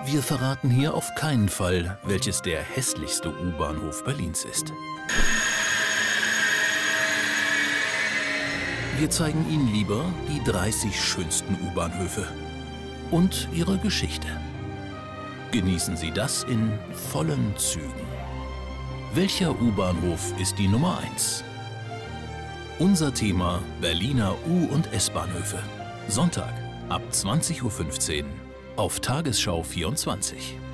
Wir verraten hier auf keinen Fall, welches der hässlichste U-Bahnhof Berlins ist. Wir zeigen Ihnen lieber die 30 schönsten U-Bahnhöfe und ihre Geschichte. Genießen Sie das in vollen Zügen. Welcher U-Bahnhof ist die Nummer 1? Unser Thema: Berliner U- und S-Bahnhöfe. Sonntag ab 20:15 Uhr auf Tagesschau 24.